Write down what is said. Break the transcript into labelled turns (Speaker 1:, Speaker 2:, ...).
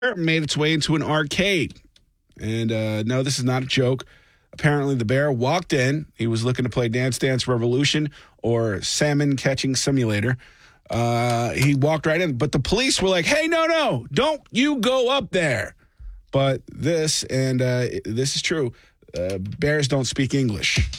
Speaker 1: made its way into an arcade. And no, this is not a joke. Apparently, the bear walked in. He was looking to play Dance Dance Revolution or Salmon Catching Simulator. He walked right in. But the police were like, hey, no, don't you go up there. But this is true, bears don't speak English.